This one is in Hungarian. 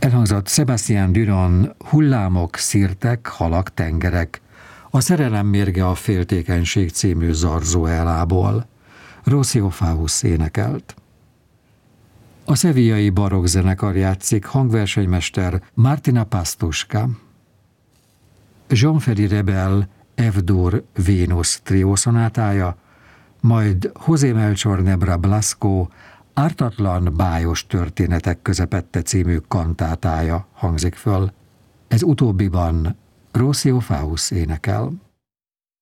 Elhangzott Sébastien Duron Hullámok, szirtek, halak, tengerek, a Szerelem mérge a féltékenység című zarzuelából. Rocio Faust énekelt. A szevillai barokk zenekar játszik, hangversenymester Martina Pastuska. Jean-Ferry Rebel F-dur Vénusz triószonátája, majd José Melchor Nebra Blasco Ártatlan bájos történetek közepette című kantátája hangzik föl. Ez utóbbiban Rocio Faust énekel.